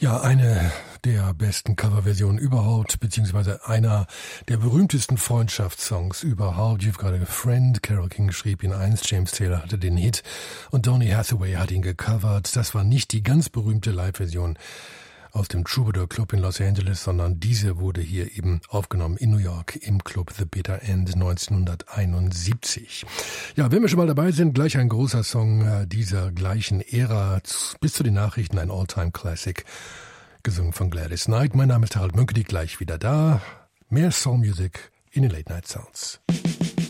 Ja, eine der besten Coverversionen überhaupt, beziehungsweise einer der berühmtesten Freundschaftssongs überhaupt. You've Got a Friend. Carole King schrieb ihn einst, James Taylor hatte den Hit und Donny Hathaway hat ihn gecovert. Das war nicht die ganz berühmte Live-Version aus dem Troubadour Club in Los Angeles, sondern diese wurde hier eben aufgenommen in New York im Club The Bitter End 1971. Ja, wenn wir schon mal dabei sind, gleich ein großer Song dieser gleichen Ära, bis zu den Nachrichten ein All-Time-Classic, gesungen von Gladys Knight. Mein Name ist Harald Münke, gleich wieder da. Mehr Soul Music in den Late Night Sounds.